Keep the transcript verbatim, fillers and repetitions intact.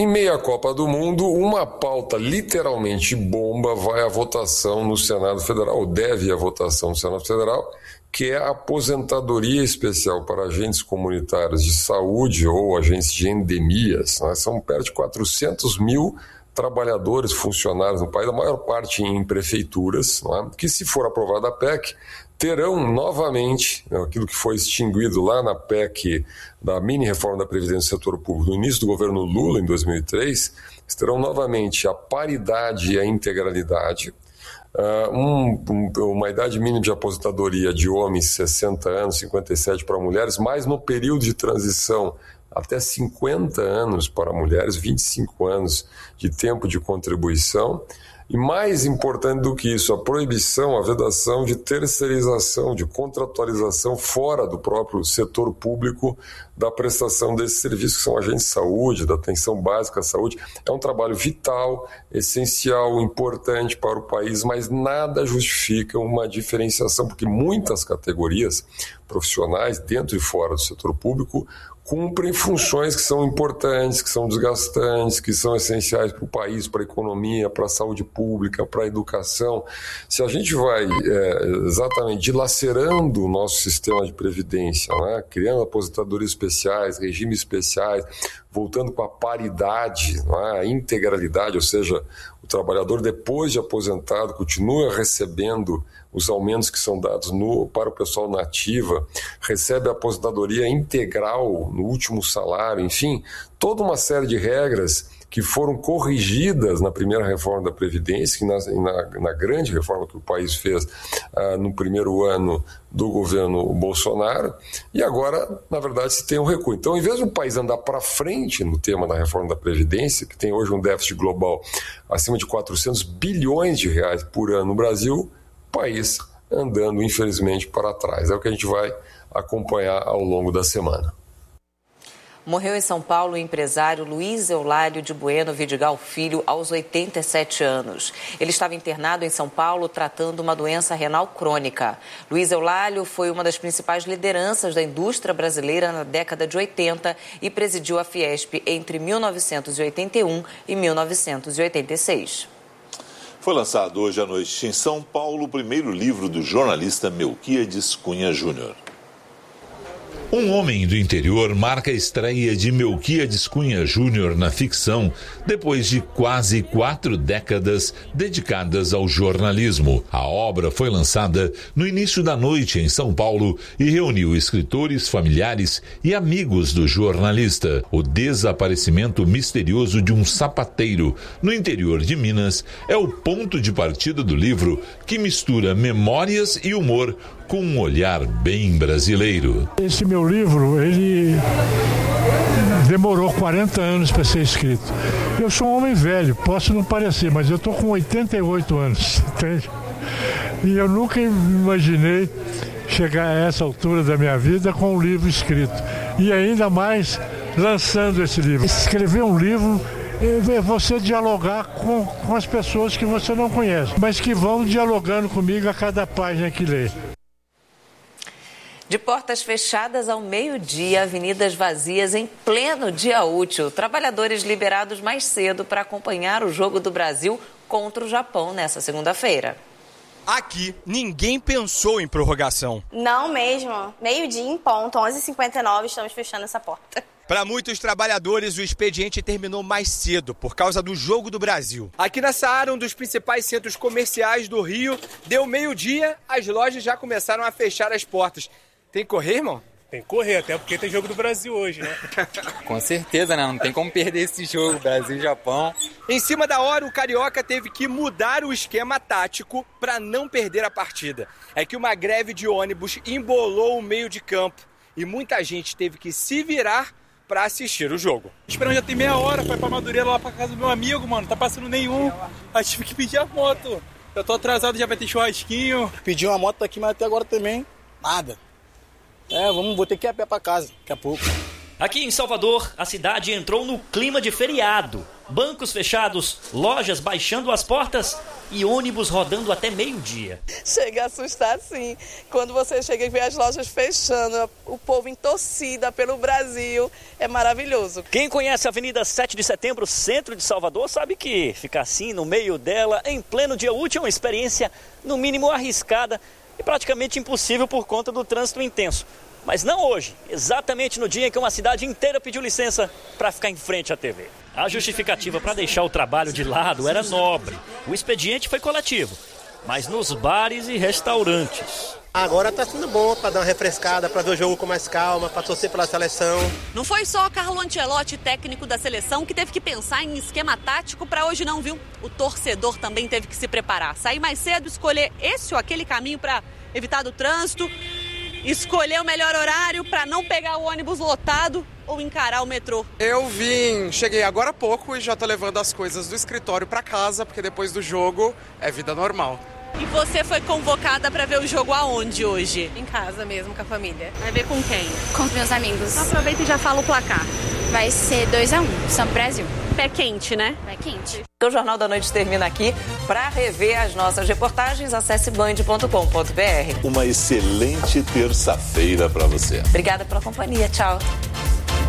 Em meio à Copa do Mundo, uma pauta literalmente bomba vai à votação no Senado Federal, ou deve ir à votação no Senado Federal, que é a aposentadoria especial para agentes comunitários de saúde ou agentes de endemias. Né? São perto de quatrocentos mil trabalhadores, funcionários no país, a maior parte em prefeituras, né? Que, se for aprovada a P E C, terão novamente, né, aquilo que foi extinguido lá na P E C da mini-reforma da Previdência do Setor Público no início do governo Lula, em dois mil e três, terão novamente a paridade e a integralidade, uh, um, um, uma idade mínima de aposentadoria de homens, sessenta anos, cinquenta e sete para mulheres, mas no período de transição até cinquenta anos para mulheres, vinte e cinco anos de tempo de contribuição. E mais importante do que isso, a proibição, a vedação de terceirização, de contratualização fora do próprio setor público da prestação desses serviços, que são agentes de saúde, da atenção básica à saúde. É um trabalho vital, essencial, importante para o país, mas nada justifica uma diferenciação, porque muitas categorias profissionais, dentro e fora do setor público, cumprem funções que são importantes, que são desgastantes, que são essenciais para o país, para a economia, para a saúde pública, para a educação. Se a gente vai é, exatamente dilacerando o nosso sistema de previdência, né, criando aposentadorias especiais, regimes especiais, voltando com a paridade, né, a integralidade, ou seja, o trabalhador, depois de aposentado, continua recebendo os aumentos que são dados no, para o pessoal na ativa, recebe a aposentadoria integral no último salário, enfim, toda uma série de regras que foram corrigidas na primeira reforma da Previdência, que na, na, na grande reforma que o país fez ah, no primeiro ano do governo Bolsonaro, e agora, na verdade, se tem um recuo. Então, em vez do país andar para frente no tema da reforma da Previdência, que tem hoje um déficit global acima de quatrocentos bilhões de reais por ano no Brasil, o país andando, infelizmente, para trás. É o que a gente vai acompanhar ao longo da semana. Morreu em São Paulo o empresário Luiz Eulário de Bueno Vidigal Filho, aos oitenta e sete anos. Ele estava internado em São Paulo tratando uma doença renal crônica. Luiz Eulário foi uma das principais lideranças da indústria brasileira na década de oitenta e presidiu a Fiesp entre mil novecentos e oitenta e um e mil novecentos e oitenta e seis. Foi lançado hoje à noite em São Paulo o primeiro livro do jornalista Melquiades Cunha Júnior. Um homem do interior marca a estreia de Melquiades Cunha Júnior na ficção, depois de quase quatro décadas dedicadas ao jornalismo. A obra foi lançada no início da noite em São Paulo e reuniu escritores, familiares e amigos do jornalista. O desaparecimento misterioso de um sapateiro no interior de Minas é o ponto de partida do livro, que mistura memórias e humor com um olhar bem brasileiro. Esse meu livro, ele demorou quarenta anos para ser escrito. Eu sou um homem velho, posso não parecer, mas eu estou com oitenta e oito anos, entende? E eu nunca imaginei chegar a essa altura da minha vida com um livro escrito. E ainda mais lançando esse livro. Escrever um livro é você dialogar com, com as pessoas que você não conhece, mas que vão dialogando comigo a cada página que lê. De portas fechadas ao meio-dia, avenidas vazias em pleno dia útil. Trabalhadores liberados mais cedo para acompanhar o jogo do Brasil contra o Japão nessa segunda-feira. Aqui, ninguém pensou em prorrogação. Não mesmo. Meio-dia em ponto, onze e cinquenta e nove, estamos fechando essa porta. Para muitos trabalhadores, o expediente terminou mais cedo, por causa do Jogo do Brasil. Aqui na Saara, um dos principais centros comerciais do Rio, deu meio-dia, as lojas já começaram a fechar as portas. Tem que correr, irmão? Tem que correr, até porque tem Jogo do Brasil hoje, né? Com certeza, né? Não tem como perder esse jogo, Brasil e Japão. Em cima da hora, o Carioca teve que mudar o esquema tático para não perder a partida. É que uma greve de ônibus embolou o meio de campo e muita gente teve que se virar para assistir o jogo. Esperando já tem meia hora, foi pra Madureira, lá pra casa do meu amigo, mano. Tá passando nenhum. Aí tive que pedir a moto. Eu tô atrasado, já vai ter churrasquinho. Pedi uma moto aqui, mas até agora também nada. É, vamos, vou ter que ir a pé pra casa daqui a pouco. Aqui em Salvador, a cidade entrou no clima de feriado. Bancos fechados, lojas baixando as portas e ônibus rodando até meio-dia. Chega a assustar, sim. Quando você chega e vê as lojas fechando, o povo em torcida pelo Brasil, é maravilhoso. Quem conhece a Avenida sete de Setembro, centro de Salvador, sabe que ficar assim no meio dela, em pleno dia útil, é uma experiência no mínimo arriscada e praticamente impossível por conta do trânsito intenso. Mas não hoje, exatamente no dia em que uma cidade inteira pediu licença para ficar em frente à T V. A justificativa para deixar o trabalho de lado era nobre. O expediente foi coletivo, mas nos bares e restaurantes. Agora está sendo bom para dar uma refrescada, para ver o jogo com mais calma, para torcer pela seleção. Não foi só Carlo Ancelotti, técnico da seleção, que teve que pensar em esquema tático para hoje não, viu? O torcedor também teve que se preparar, sair mais cedo, escolher esse ou aquele caminho para evitar do trânsito, escolher o melhor horário para não pegar o ônibus lotado ou encarar o metrô. Eu vim, cheguei agora há pouco e já tô levando as coisas do escritório para casa, porque depois do jogo é vida normal. E você foi convocada para ver o jogo aonde hoje? Em casa mesmo, com a família. Vai ver com quem? Com os meus amigos. Aproveita e já fala o placar. Vai ser dois a um, São Brasil. Pé quente, né? Pé quente. O Jornal da Noite termina aqui. Para rever as nossas reportagens, acesse band ponto com ponto br. Uma excelente terça-feira para você. Obrigada pela companhia. Tchau.